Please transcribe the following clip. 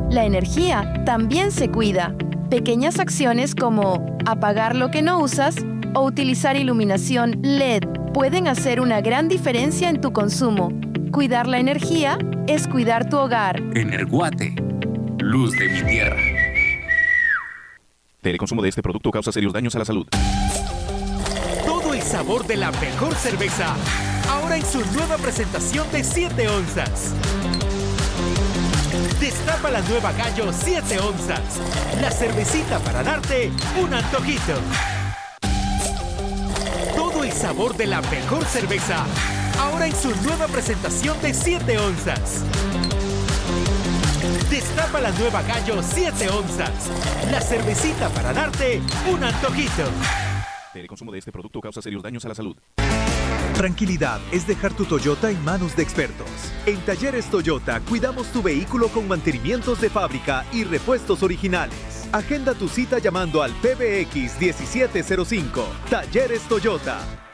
La energía también se cuida. Pequeñas acciones como apagar lo que no usas o utilizar iluminación LED pueden hacer una gran diferencia en tu consumo. Cuidar la energía es cuidar tu hogar. Energuate, luz de mi tierra. El consumo de este producto causa serios daños a la salud. Todo el sabor de la mejor cerveza, ahora en su nueva presentación de 7 onzas. Destapa la nueva Gallo 7 onzas. La cervecita para darte un antojito. Todo el sabor de la mejor cerveza, ahora en su nueva presentación de 7 onzas. Destapa la nueva Gallo 7 onzas. La cervecita para darte un antojito. El consumo de este producto causa serios daños a la salud. Tranquilidad es dejar tu Toyota en manos de expertos. En Talleres Toyota cuidamos tu vehículo con mantenimientos de fábrica y repuestos originales. Agenda tu cita llamando al PBX 1705. Talleres Toyota.